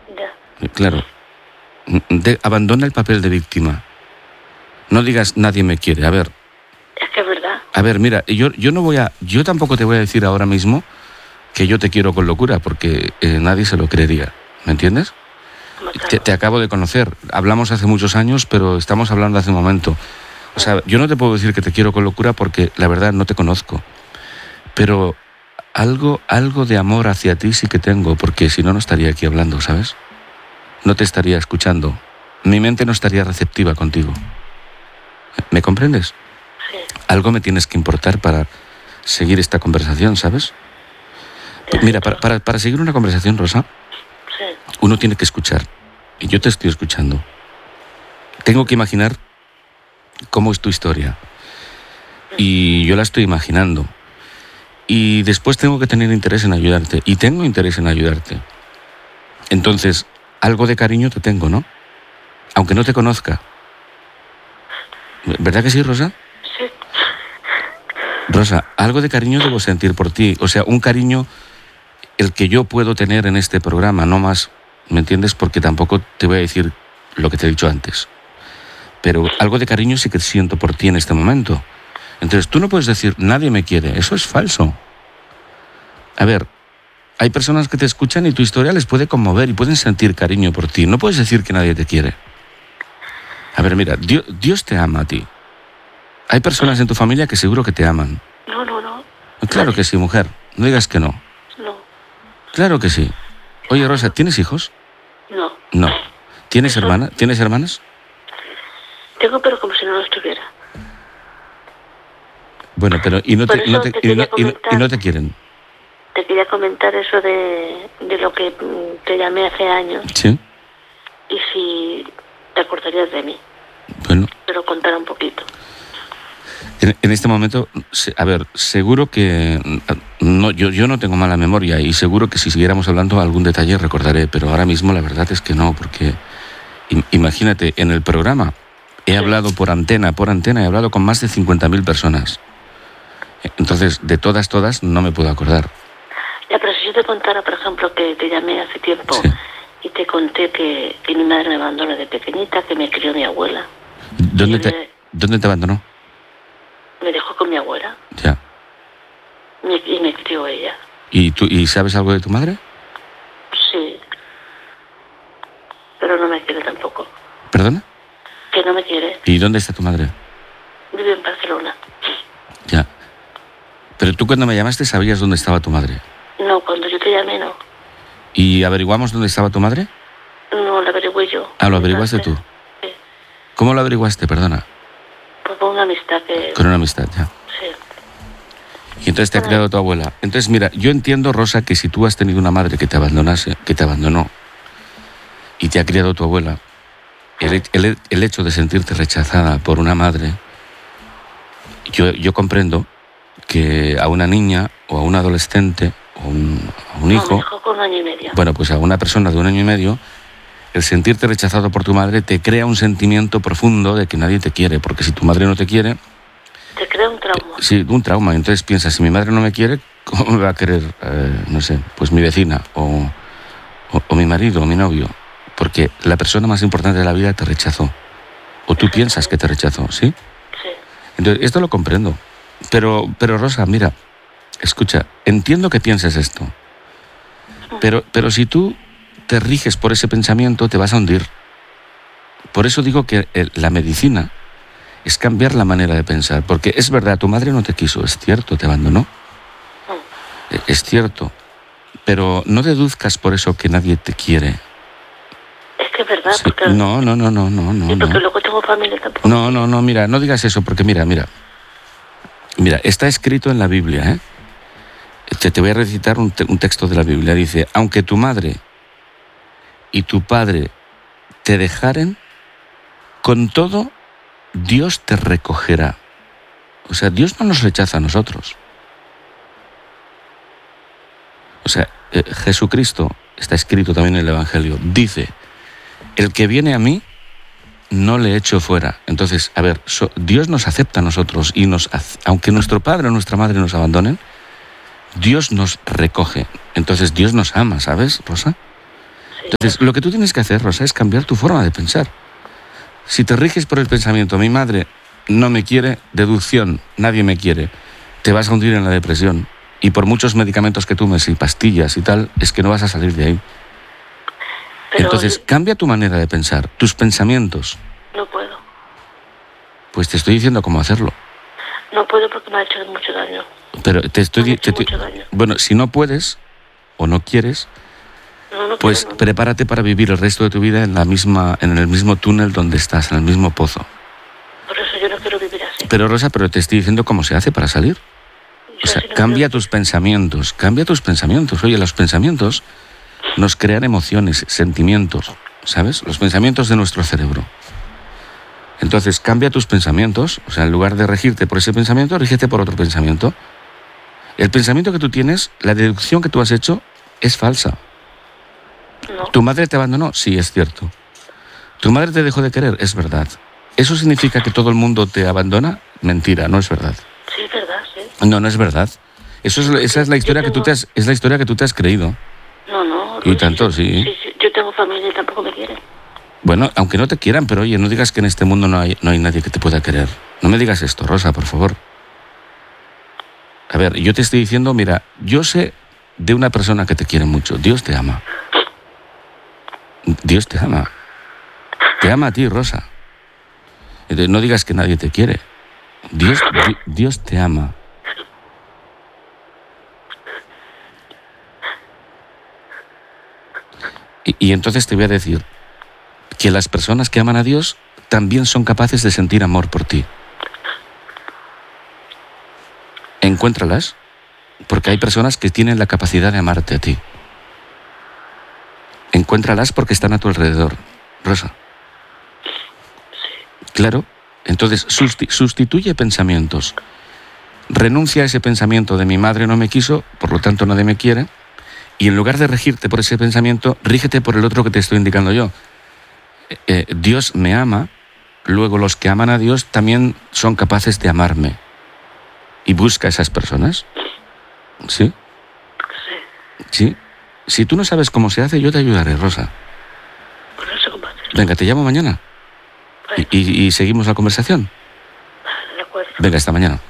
Ya. Claro. Abandona el papel de víctima. No digas nadie me quiere. A ver. Es que es verdad. A ver, mira, yo tampoco te voy a decir ahora mismo que yo te quiero con locura, porque nadie se lo creería. ¿Me entiendes? Te acabo de conocer. Hablamos hace muchos años, pero estamos hablando hace un momento. O sea, yo no te puedo decir que te quiero con locura porque la verdad no te conozco. Pero algo de amor hacia ti sí que tengo, porque si no, no estaría aquí hablando, ¿sabes? No te estaría escuchando. Mi mente no estaría receptiva contigo. ¿Me comprendes? Sí. Algo me tienes que importar para seguir esta conversación, ¿sabes? Mira, para seguir una conversación, Rosa, Sí. uno tiene que escuchar. Y yo te estoy escuchando. Tengo que imaginar cómo es tu historia. Y yo la estoy imaginando. Y después tengo que tener interés en ayudarte. Y tengo interés en ayudarte. Entonces, algo de cariño te tengo, ¿no? Aunque no te conozca. ¿Verdad que sí, Rosa? Sí. Rosa, algo de cariño debo sentir por ti. O sea, un cariño el que yo puedo tener en este programa, no más. ¿Me entiendes? Porque tampoco te voy a decir lo que te he dicho antes. Pero algo de cariño sí que siento por ti en este momento. Entonces, tú no puedes decir, nadie me quiere. Eso es falso. A ver, hay personas que te escuchan y tu historia les puede conmover y pueden sentir cariño por ti. No puedes decir que nadie te quiere. A ver, mira, Dios te ama a ti. Hay personas en tu familia que seguro que te aman. No. Claro que sí, mujer. No digas que no. No. Claro que sí. Oye, Rosa, ¿tienes hijos? No. No. ¿Tienes hermanas? ¿Tienes hermanas? Tengo, pero como si no lo estuviera. Bueno, pero y no Por te eso te quería quieren. Te quería comentar eso de lo que te llamé hace años. Sí. Y si te acordarías de mí. Bueno. Pero contar un poquito. En este momento, a ver, seguro que no, yo no tengo mala memoria y seguro que si siguiéramos hablando algún detalle recordaré, pero ahora mismo la verdad es que no, porque imagínate, en el programa he hablado por antena, he hablado con más de 50.000 personas. Entonces, de todas, no me puedo acordar. Ya, pero si yo te contara, por ejemplo, que te llamé hace tiempo Sí. y te conté que mi madre me abandonó de pequeñita, que me crió mi abuela. ¿Dónde te abandonó? Me dejó con mi abuela Ya. y me crió ella. ¿Y sabes algo de tu madre? Sí. Pero no me quiere tampoco. ¿Perdona? Que no me quiere. ¿Y dónde está tu madre? Vive en Barcelona. Ya. Pero tú cuando me llamaste sabías dónde estaba tu madre. No, cuando yo te llamé no. ¿Y averiguamos dónde estaba tu madre? No, lo averigüé yo. Ah, ¿lo averiguaste tú? Sí. ¿Cómo lo averiguaste, perdona? Pues por una amistad que... Con una amistad, ya. Sí. Y entonces te ha criado tu abuela. Entonces, mira, yo entiendo, Rosa, que si tú has tenido una madre que te abandonó, y te ha criado tu abuela, el hecho de sentirte rechazada por una madre, yo comprendo que a una niña o a un adolescente o a un hijo... No, me dejó con 1 año y medio. Bueno, pues a una persona de 1 año y medio, el sentirte rechazado por tu madre te crea un sentimiento profundo de que nadie te quiere, porque si tu madre no te quiere... Te crea un trauma. Sí, un trauma. Entonces piensas, si mi madre no me quiere, ¿cómo me va a querer, no sé, pues mi vecina o mi marido o mi novio? Porque la persona más importante de la vida te rechazó. O tú piensas que te rechazó, ¿sí? Sí. Entonces, esto lo comprendo. Pero Rosa, mira, escucha, entiendo que pienses esto. Pero si tú te riges por ese pensamiento, te vas a hundir. Por eso digo que la medicina es cambiar la manera de pensar. Porque es verdad, tu madre no te quiso, es cierto, te abandonó. Es cierto. Pero no deduzcas por eso que nadie te quiere. Es que es verdad, Sí. porque... No. Y porque luego tengo familia tampoco. No, mira, no digas eso, porque mira, está escrito en la Biblia, ¿eh? Te voy a recitar un texto de la Biblia. Dice, aunque tu madre y tu padre te dejaren, con todo Dios te recogerá. O sea, Dios no nos rechaza a nosotros. O sea, Jesucristo, está escrito también en el Evangelio, dice, el que viene a mí, no le echo fuera. Entonces, a ver, Dios nos acepta a nosotros y aunque nuestro padre o nuestra madre nos abandonen, Dios nos recoge. Entonces, Dios nos ama, ¿sabes, Rosa? Sí. Entonces, lo que tú tienes que hacer, Rosa, es cambiar tu forma de pensar. Si te riges por el pensamiento, mi madre no me quiere, deducción, nadie me quiere, te vas a hundir en la depresión. Y por muchos medicamentos que tomes y pastillas y tal, es que no vas a salir de ahí. Pero Entonces, cambia tu manera de pensar, tus pensamientos. no puedo. Pues te estoy diciendo cómo hacerlo. No puedo porque me ha hecho mucho daño. Pero te estoy Me ha hecho diciendo... mucho daño. Bueno, si no puedes o no quieres, No pues quiero, no. prepárate para vivir el resto de tu vida en el mismo túnel donde estás, en el mismo pozo. Por eso yo no quiero vivir así. Pero Rosa, pero te estoy diciendo cómo se hace para salir. O Yo sea, así no cambia quiero. tus pensamientos, cambia tus pensamientos. Oye, los pensamientos nos crean emociones, sentimientos, ¿sabes? Los pensamientos de nuestro cerebro. Entonces, cambia tus pensamientos, o sea, en lugar de regirte por ese pensamiento, rígete por otro pensamiento. El pensamiento que tú tienes, la deducción que tú has hecho, es falsa. No. ¿Tu madre te abandonó? Sí, es cierto. ¿Tu madre te dejó de querer? Es verdad. ¿Eso significa que todo el mundo te abandona? Mentira, no es verdad. Sí, es verdad, sí. No, no es verdad. Esa es la historia que tú te has, es la historia que tú te has creído. No. Y tanto, sí. Sí. Yo tengo familia y tampoco me quieren. Bueno, aunque no te quieran, pero oye, no digas que en este mundo no hay nadie que te pueda querer. No me digas esto, Rosa, por favor. A ver, yo te estoy diciendo, mira, yo sé de una persona que te quiere mucho. Dios te ama. Dios te ama. Te ama a ti, Rosa. Entonces, no digas que nadie te quiere. Dios te ama. Y entonces te voy a decir que las personas que aman a Dios también son capaces de sentir amor por ti. Encuéntralas, porque hay personas que tienen la capacidad de amarte a ti. Encuéntralas porque están a tu alrededor, Rosa. Claro, entonces sustituye pensamientos. Renuncia a ese pensamiento de mi madre no me quiso, por lo tanto nadie me quiere, y en lugar de regirte por ese pensamiento, rígete por el otro que te estoy indicando yo. Dios me ama, luego los que aman a Dios también son capaces de amarme. Y busca a esas personas. ¿Sí? Sí. Si tú no sabes cómo se hace, yo te ayudaré, Rosa. Pues no sé cómo hacerlo. Venga, te llamo mañana. Bueno, Y seguimos la conversación. de acuerdo. Venga, hasta mañana.